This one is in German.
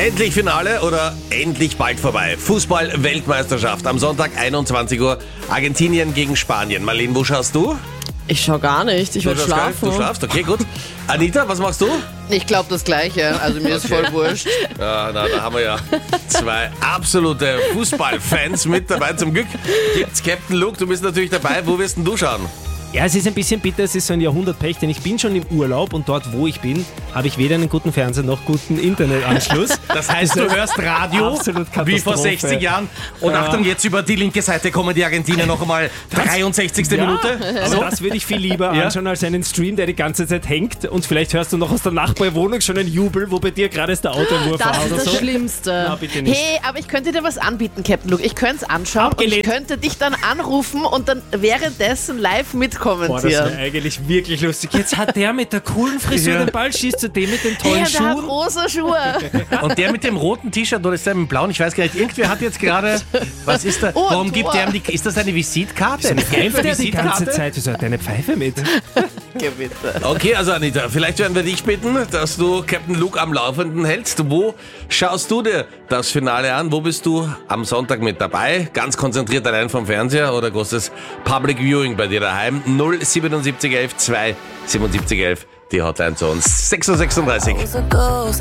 Endlich Finale oder endlich bald vorbei. Fußball-Weltmeisterschaft am Sonntag 21 Uhr. Argentinien gegen Spanien. Marlene, wo schaust du? Ich schau gar nicht, ich werde schlafen. Du schlafst, okay, gut. Anita, was machst du? Ich glaube das Gleiche, also mir ist voll wurscht. Ja, da haben wir ja zwei absolute Fußballfans mit dabei. Zum Glück gibt's Captain Luke, du bist natürlich dabei. Wo wirst denn du schauen? Ja, es ist ein bisschen bitter, es ist so ein Jahrhundertpech, denn ich bin schon im Urlaub und dort, wo ich bin, habe ich weder einen guten Fernseher noch guten Internetanschluss. Das heißt, du hörst Radio Absolut wie vor Katastrophe. 60 Jahren. Und Achtung, jetzt über die linke Seite kommen die Argentinier noch einmal 63. Minute. Aber das würde ich viel lieber anschauen als einen Stream, der die ganze Zeit hängt und vielleicht hörst du noch aus der Nachbarwohnung schon einen Jubel, wo bei dir gerade ist der Autowurf Das war ist oder das so. Schlimmste. Na, bitte nicht. Hey, aber ich könnte dir was anbieten, Captain Luke. Ich könnte es anschauen Abgelehnt. und ich könnte dich dann anrufen und dann währenddessen live Boah, das mitkommentieren. wäre eigentlich wirklich lustig. Jetzt hat der mit der coolen Frisur den Ball, schießt zu dem mit den tollen Hey, der hat Schuhen. rosa Schuhe. Und der mit dem roten T-Shirt oder ist der mit dem blauen? Ich weiß gar nicht. Irgendwer hat jetzt gerade. Was ist da? Oh, ein Warum gibt Tor. der ihm die. Ist das eine Visitkarte? Eine Pfeift der die ganze Visitkarte? Zeit? Wieso hat der eine Pfeife mit? Bitte. Okay, also Anita, vielleicht werden wir dich bitten, dass du Captain Luke am Laufenden hältst. Wo schaust du dir das Finale an? Wo bist du am Sonntag mit dabei? Ganz konzentriert allein vom Fernseher oder großes Public Viewing bei dir daheim? 07711 2 7711, die Hotline zu uns. 6.36 Uhr.